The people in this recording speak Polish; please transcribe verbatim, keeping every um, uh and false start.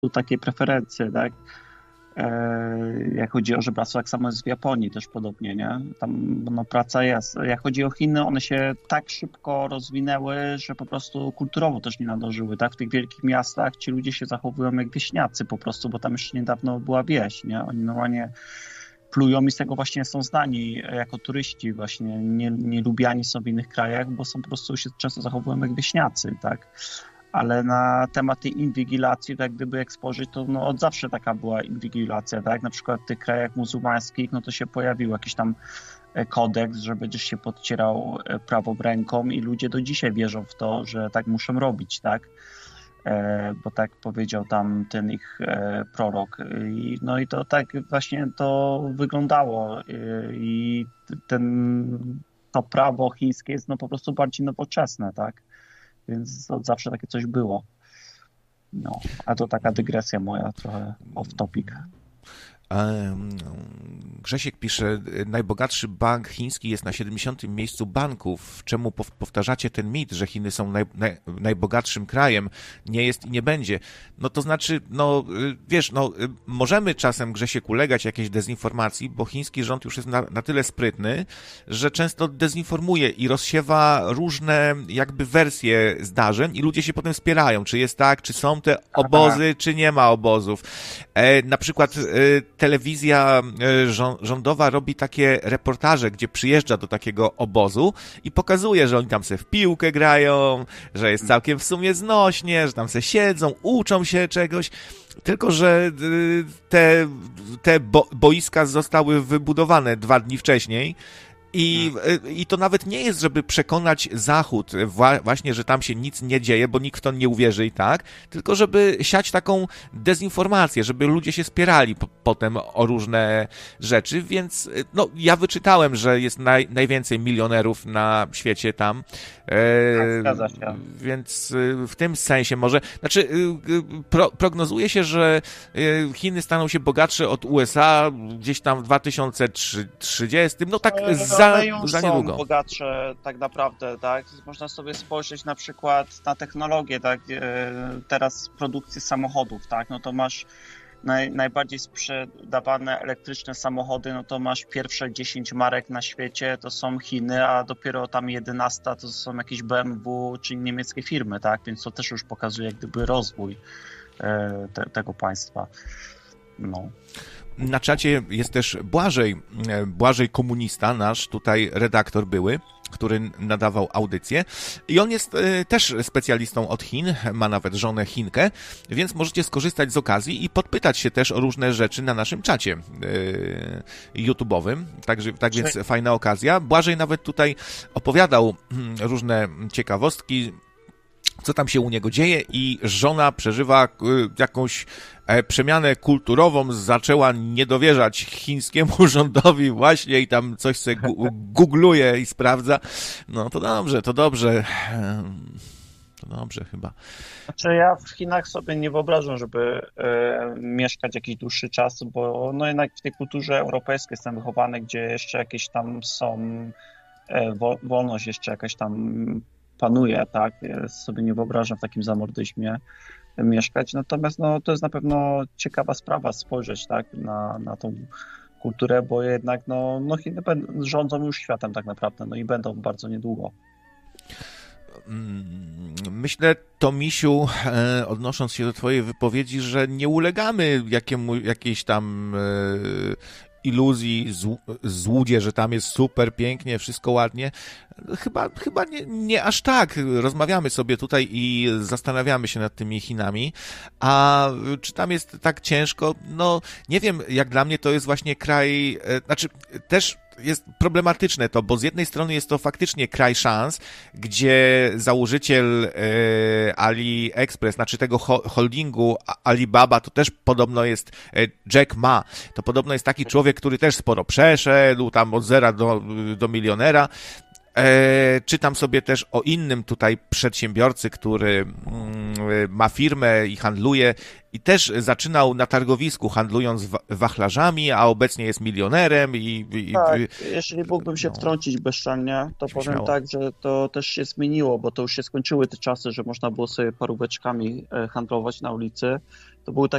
takie preferencje, tak? Jak chodzi o żebractwo, tak samo jest w Japonii też podobnie, nie? Tam no, praca jest. Jak chodzi o Chiny, one się tak szybko rozwinęły, że po prostu kulturowo też nie nadążyły, tak? W tych wielkich miastach ci ludzie się zachowują jak wieśniacy po prostu, bo tam jeszcze niedawno była wieś, nie? Oni normalnie plują i z tego właśnie są znani jako turyści, właśnie nie, nie lubiani są w innych krajach, bo są po prostu się często zachowują jak wieśniacy, tak? Ale na temat tej inwigilacji, tak gdyby jak spojrzeć, to no od zawsze taka była inwigilacja, tak? Na przykład w tych krajach muzułmańskich, no to się pojawił jakiś tam kodeks, że będziesz się podcierał prawą ręką i ludzie do dzisiaj wierzą w to, że tak muszą robić, tak? E, bo tak powiedział tam ten ich e, prorok. I, no i to tak właśnie to wyglądało i ten, to prawo chińskie jest no po prostu bardziej nowoczesne, tak? Więc od zawsze takie coś było. No, a to taka dygresja moja, trochę off topic. Grzesiek pisze, najbogatszy bank chiński jest na siedemdziesiątym miejscu banków. Czemu powtarzacie ten mit, że Chiny są naj, naj, najbogatszym krajem? Nie jest i nie będzie. No to znaczy, no wiesz, no możemy czasem, Grzesiek, ulegać jakiejś dezinformacji, bo chiński rząd już jest na, na tyle sprytny, że często dezinformuje i rozsiewa różne jakby wersje zdarzeń i ludzie się potem spierają, czy jest tak, czy są te obozy, czy nie ma obozów. E, na przykład e, telewizja rządowa robi takie reportaże, gdzie przyjeżdża do takiego obozu i pokazuje, że oni tam se w piłkę grają, że jest całkiem w sumie znośnie, że tam se siedzą, uczą się czegoś, tylko że te, te bo, boiska zostały wybudowane dwa dni wcześniej. I, I to nawet nie jest, żeby przekonać Zachód właśnie, że tam się nic nie dzieje, bo nikt w to nie uwierzy i tak, tylko żeby siać taką dezinformację, żeby ludzie się spierali po, potem o różne rzeczy, więc no, ja wyczytałem, że jest naj, najwięcej milionerów na świecie tam. Tak, zgadza się. E, więc w tym sensie może, znaczy pro, prognozuje się, że Chiny staną się bogatsze od U S A gdzieś tam w dwa tysiące trzydziestym, no tak za Za, już za są niedługo. bogatsze tak naprawdę, tak? Można sobie spojrzeć na przykład na technologię, tak? Teraz produkcję samochodów, tak? No to masz naj, najbardziej sprzedawane elektryczne samochody, no to masz pierwsze dziesięć marek na świecie, to są Chiny, a dopiero tam jedenaście to są jakieś B M W czy niemieckie firmy, tak? Więc to też już pokazuje jak gdyby rozwój te, tego państwa. No. Na czacie jest też Błażej, Błażej Komunista, nasz tutaj redaktor były, który nadawał audycję i on jest y, też specjalistą od Chin, ma nawet żonę Chinkę, więc możecie skorzystać z okazji i podpytać się też o różne rzeczy na naszym czacie y, YouTube'owym, także, tak więc fajna okazja. Błażej nawet tutaj opowiadał y, różne ciekawostki, co tam się u niego dzieje i żona przeżywa y, jakąś e, przemianę kulturową, zaczęła nie dowierzać chińskiemu rządowi właśnie i tam coś sobie gu- googluje i sprawdza. No to dobrze, to dobrze. To dobrze chyba. Znaczy ja w Chinach sobie nie wyobrażam, żeby e, mieszkać jakiś dłuższy czas, bo no jednak w tej kulturze europejskiej jestem wychowany, gdzie jeszcze jakieś tam są e, wo, wolność jeszcze jakaś tam panuje, tak? Ja sobie nie wyobrażam w takim zamordyzmie mieszkać. Natomiast no, to jest na pewno ciekawa sprawa spojrzeć, tak? na, na tą kulturę, bo jednak no, no Chiny rządzą już światem tak naprawdę, no i będą bardzo niedługo. Myślę, Tomisiu, odnosząc się do twojej wypowiedzi, że nie ulegamy jakiemu, jakiejś tam iluzji, złudzie, że tam jest super pięknie, wszystko ładnie. Chyba, chyba nie, nie aż tak. Rozmawiamy sobie tutaj i zastanawiamy się nad tymi Chinami. A czy tam jest tak ciężko? No, nie wiem, jak dla mnie to jest właśnie kraj, znaczy też jest problematyczne to, bo z jednej strony jest to faktycznie kraj szans, gdzie założyciel e, AliExpress, znaczy tego ho- holdingu Alibaba, to też podobno jest e, Jack Ma. To podobno jest taki człowiek, który też sporo przeszedł, tam od zera do, do milionera. E, czytam sobie też o innym tutaj przedsiębiorcy, który mm, ma firmę i handluje i też zaczynał na targowisku handlując wa- wachlarzami, a obecnie jest milionerem i... i tak, i, jeśli mógłbym się no, powtrącić bezczelnie, to powiem śmiało. tak, że to też się zmieniło, bo to już się skończyły te czasy, że można było sobie paróweczkami handlować na ulicy. To były takie